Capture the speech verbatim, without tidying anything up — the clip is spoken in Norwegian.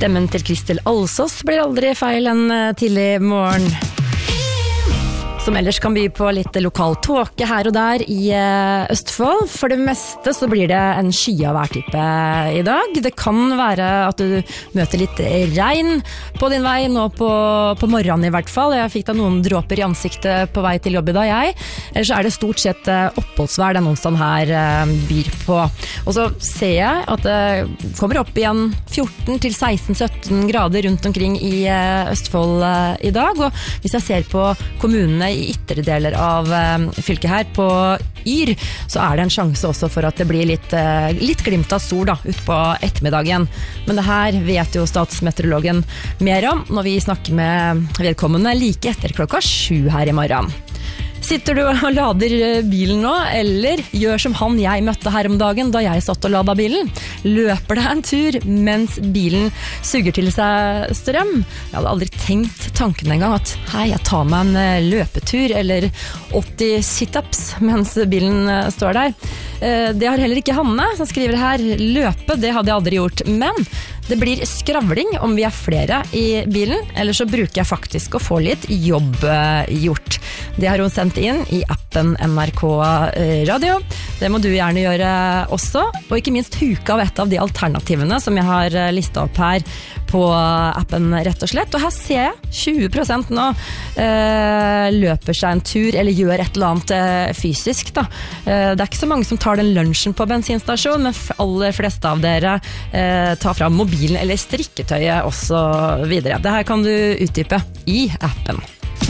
Stemmen til Kristel Alsos blir aldri feil en tidlig morgen. Som ellers kan by på litt lokal tåke her og der i Østfold. For det meste så blir det en skya værtype i dag. Det kan være at du møter litt regn på din vei nå på, på morgenen i hvert fall. Jeg fikk da noen dråper i ansiktet på vei til jobb i dag, jeg. Ellers er det stort sett oppholdsvær den onsdagen her byr på. Og så ser jeg at det kommer opp igjen fjorten til seksten sytten grader rundt omkring i Østfold i dag. Og hvis jeg ser på kommunene i ytre deler av fylket her på Yr, så er det en sjanse også for at det blir litt, litt glimt av sol da, ut på ettermiddagen. Men det her vet jo statsmeteorologen mer om når vi snakker med vedkommende like etter klokka sju her i morgen. Sitter du og lader bilen nå, eller gjør som han jeg møtte her om dagen da jeg satt og ladet bilen? Løper det en tur mens bilen suger til seg strøm? Jeg hadde aldri tenkt tanken en gang at hei, jeg tar meg en løpetur eller åtti sit-ups mens bilen står der. Det har heller ikke Hanne som skriver her. Løpe, det hadde jeg aldri gjort, men det blir skravling om vi er flere i bilen, eller så bruker jeg faktisk å få litt jobb gjort. Det har hun sendt inn i appen N R K Radio. Det må du gjerne gjøre også, og ikke minst huke av et av de alternativene som jeg har listet opp her på appen rett og slett. Og her ser jeg tjue prosent nå eh, løper seg en tur eller gjør et eller annet eh, fysisk da. Eh, det er ikke så mange som tar den lunsjen på bensinstasjon, men aller fleste av dere eh, tar fra mobilen eller strikketøyet og så videre. Det her kan du utdype i appen.